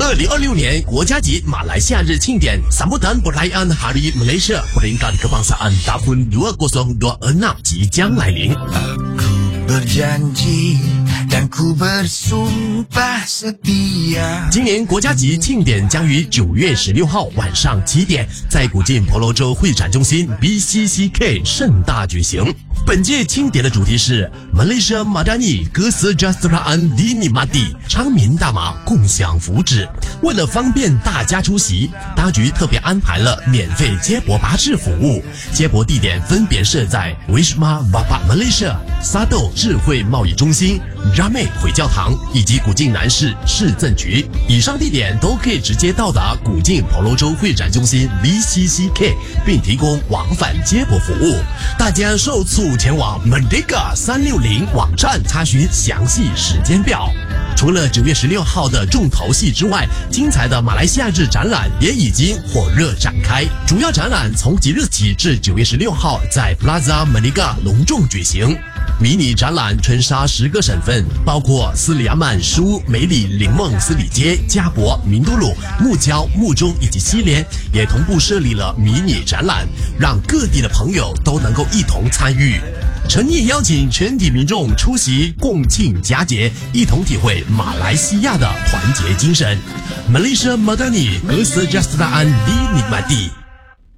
2026年国家级马来西亚日庆典 Sambutan Perayaan Hari Malaysia Peringkat Kebangsaan Tahun 2026 即将来临。 Berjanji dan ku bersumpah setia。 今年国家级庆典将于9月16号晚上7点在古晋婆罗洲会展中心 BCCK 盛大举行。本届庆典的主题是 Malaysia Madani Kesejahteraan Dinikmati， 昌民大马共享福祉。为了方便大家出席，当局特别安排了免费接驳巴士服务，接驳地点分别设在 Wisma Bapa Malaysia、Sado 智慧贸易中心、Ramai 回教堂以及古晋南市市政局。以上地点都可以直接到达古晋婆罗洲会展中心 BCCK， 并提供往返接驳服务。大家受促前往 Merdeka 360网站查询详细时间表。除了9月16号的重头戏之外，精彩的马来西亚日展览也已经火热展开。主要展览从即日起至9月16号在 Plaza Merdeka 隆重举行。迷你展览春杀10个省份，包括斯里亚曼、舒、梅里、林梦、斯里街、加博、明都鲁、木礁、木中以及西联，也同步设立了迷你展览，让各地的朋友都能够一同参与。诚意邀请全体民众出席共庆佳节，一同体会马来西亚的团结精神。Malaysia Madani Kesejahteraan Dinikmati。